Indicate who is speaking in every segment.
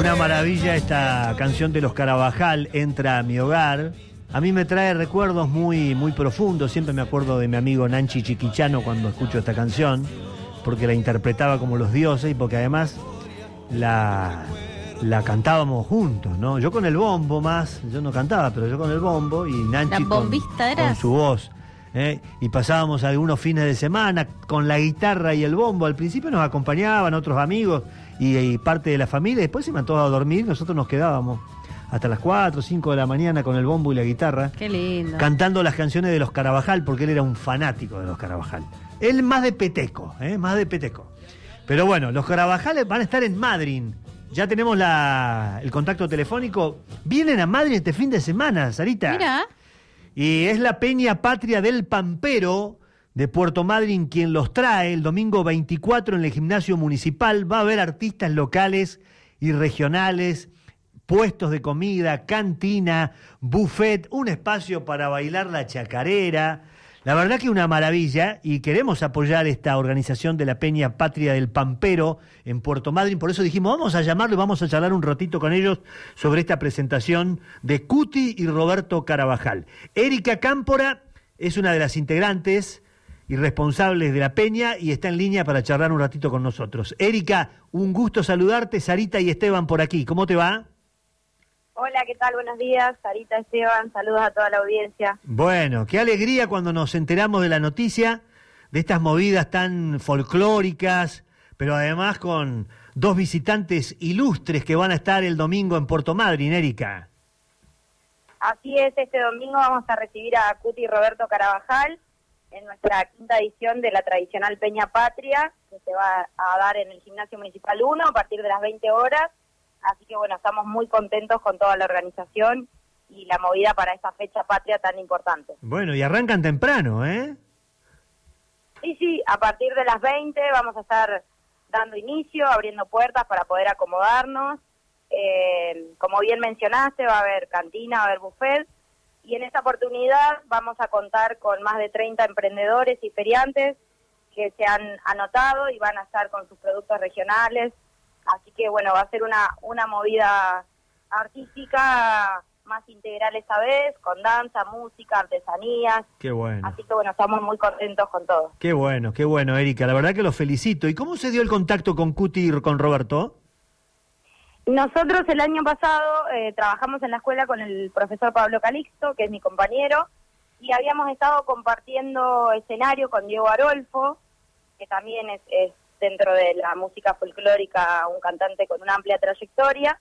Speaker 1: Una maravilla esta canción de los Carabajal, Entra a mi hogar. A mí me trae recuerdos muy profundos. Siempre me acuerdo de mi amigo Nanchi Chiquichano cuando escucho esta canción, porque la interpretaba como los dioses y porque además la cantábamos juntos, ¿no? Yo con el bombo más, yo no cantaba, pero yo con el bombo y Nanchi con su voz. Y pasábamos algunos fines de semana con la guitarra y el bombo. Al principio nos acompañaban otros amigos y parte de la familia. Después se iban todos a dormir, nosotros nos quedábamos hasta las 4 o 5 de la mañana con el bombo y la guitarra.
Speaker 2: Qué lindo.
Speaker 1: Cantando las canciones de los Carabajal, porque él era un fanático de los Carabajal. Él más de Peteco, más de Peteco. Pero bueno, los Carabajal van a estar en Madrid. Ya tenemos el contacto telefónico. Vienen a Madrid este fin de semana, Sarita.
Speaker 2: Mira.
Speaker 1: Y es la Peña Patria del Pampero de Puerto Madryn quien los trae el domingo 24 en el gimnasio municipal. Va a haber artistas locales y regionales, puestos de comida, cantina, buffet, un espacio para bailar la chacarera. La verdad que una maravilla, y queremos apoyar esta organización de la Peña Patria del Pampero en Puerto Madryn. Por eso dijimos, vamos a llamarlo y vamos a charlar un ratito con ellos sobre esta presentación de Cuti y Roberto Carabajal. Erika Cámpora es una de las integrantes y responsables de la Peña y está en línea para charlar un ratito con nosotros. Erika, un gusto saludarte. Sarita y Esteban por aquí. ¿Cómo te va?
Speaker 3: Hola, ¿qué tal? Buenos días, Sarita, Esteban, saludos a toda la audiencia.
Speaker 1: Bueno, qué alegría cuando nos enteramos de la noticia de estas movidas tan folclóricas, pero además con dos visitantes ilustres que van a estar el domingo en Puerto Madryn, Erika.
Speaker 3: Así es, este domingo vamos a recibir a Cuti y Roberto Carabajal en nuestra quinta edición de la tradicional Peña Patria, que se va a dar en el Gimnasio Municipal 1 a partir de las 20 horas. Así que bueno, estamos muy contentos con toda la organización y la movida para esta fecha patria tan importante.
Speaker 1: Bueno, y arrancan temprano, ¿eh?
Speaker 3: Sí, a partir de las 20 vamos a estar dando inicio, abriendo puertas para poder acomodarnos. Como bien mencionaste, va a haber cantina, va a haber buffet, y en esta oportunidad vamos a contar con más de 30 emprendedores y feriantes que se han anotado y van a estar con sus productos regionales. Así que bueno, va a ser una movida artística más integral esta vez, con danza, música, artesanías.
Speaker 1: Qué bueno.
Speaker 3: Así que bueno, estamos muy contentos con todo.
Speaker 1: Qué bueno, Erika. La verdad que los felicito. ¿Y cómo se dio el contacto con Cuti y con Roberto?
Speaker 3: Nosotros el año pasado trabajamos en la escuela con el profesor Pablo Calixto, que es mi compañero, y habíamos estado compartiendo escenario con Diego Arolfo, que también es dentro de la música folclórica, un cantante con una amplia trayectoria,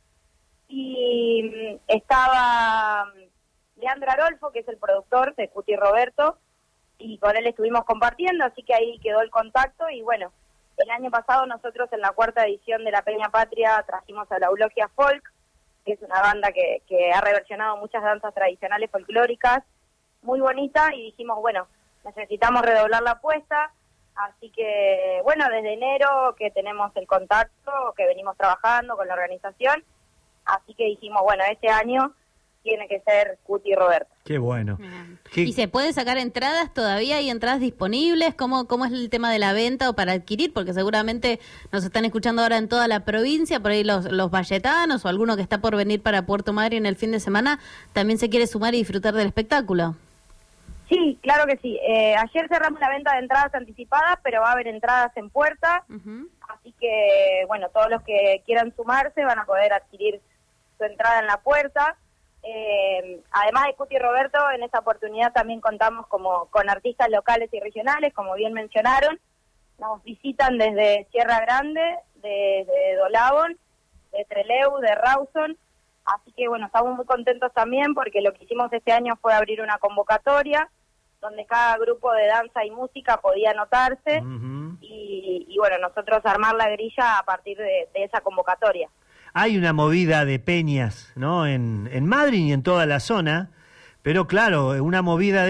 Speaker 3: y estaba Leandro Arolfo, que es el productor de Cuti y Roberto, y con él estuvimos compartiendo, así que ahí quedó el contacto, y bueno, el año pasado nosotros en la cuarta edición de la Peña Patria trajimos a la Eulogia Folk, que es una banda que ha reversionado muchas danzas tradicionales folclóricas, muy bonita, y dijimos, bueno, necesitamos redoblar la apuesta. Así que, bueno, desde enero que tenemos el contacto, que venimos trabajando con la organización, así que dijimos, bueno, este año tiene que ser Cuti y Roberto.
Speaker 1: Qué bueno.
Speaker 2: ¿Y se puede sacar entradas? ¿Todavía hay entradas disponibles? ¿Cómo es el tema de la venta o para adquirir? Porque seguramente nos están escuchando ahora en toda la provincia, por ahí los valletanos o alguno que está por venir para Puerto Madryn en el fin de semana, también se quiere sumar y disfrutar del espectáculo.
Speaker 3: Sí, claro que sí. Ayer cerramos la venta de entradas anticipadas, pero va a haber entradas en puerta. Así que, bueno, todos los que quieran sumarse van a poder adquirir su entrada en la puerta. Además de Cuti y Roberto, en esta oportunidad también contamos con artistas locales y regionales, como bien mencionaron. Nos visitan desde Sierra Grande, desde Dolabón, de Trelew, de Rawson. Así que, bueno, estamos muy contentos también porque lo que hicimos este año fue abrir una convocatoria donde cada grupo de danza y música podía anotarse y bueno, nosotros armar la grilla a partir de esa convocatoria.
Speaker 1: Hay una movida de peñas, ¿no? En Madryn y en toda la zona, pero claro, una movida